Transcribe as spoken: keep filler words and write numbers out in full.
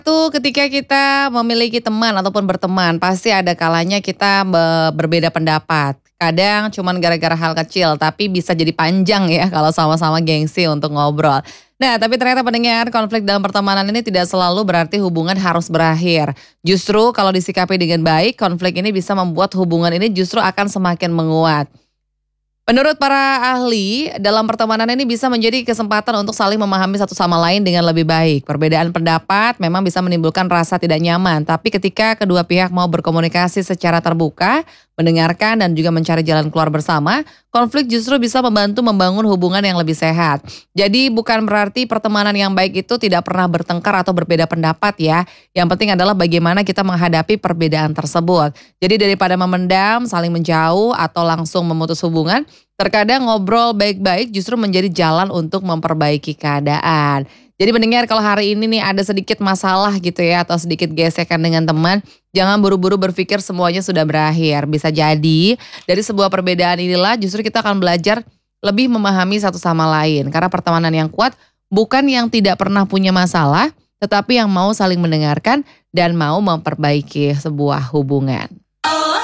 Tuh ketika kita memiliki teman ataupun berteman, pasti ada kalanya kita be berbeda pendapat. Kadang cuman gara-gara hal kecil, tapi bisa jadi panjang ya kalau sama-sama gengsi untuk ngobrol. Nah, tapi ternyata pendengar, konflik dalam pertemanan ini tidak selalu berarti hubungan harus berakhir. Justru kalau disikapi dengan baik, konflik ini bisa membuat hubungan ini justru akan semakin menguat. Menurut para ahli, dalam pertemanan ini bisa menjadi kesempatan untuk saling memahami satu sama lain dengan lebih baik. Perbedaan pendapat memang bisa menimbulkan rasa tidak nyaman, tapi ketika kedua pihak mau berkomunikasi secara terbuka, mendengarkan dan juga mencari jalan keluar bersama, konflik justru bisa membantu membangun hubungan yang lebih sehat. Jadi bukan berarti pertemanan yang baik itu tidak pernah bertengkar atau berbeda pendapat ya. Yang penting adalah bagaimana kita menghadapi perbedaan tersebut. Jadi daripada memendam, saling menjauh atau langsung memutus hubungan, terkadang ngobrol baik-baik justru menjadi jalan untuk memperbaiki keadaan. Jadi mendengar kalau hari ini nih ada sedikit masalah gitu ya atau sedikit gesekan dengan teman, jangan buru-buru berpikir semuanya sudah berakhir. Bisa jadi dari sebuah perbedaan inilah justru kita akan belajar lebih memahami satu sama lain. Karena pertemanan yang kuat bukan yang tidak pernah punya masalah, tetapi yang mau saling mendengarkan dan mau memperbaiki sebuah hubungan.